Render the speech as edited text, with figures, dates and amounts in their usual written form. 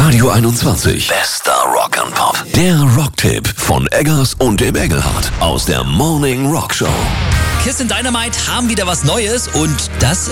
Radio 21. Bester Rock and Pop. Der Rocktipp von Eggers und dem Engelhardt aus der Morning Rock Show. Kiss and Dynamite haben wieder was Neues und das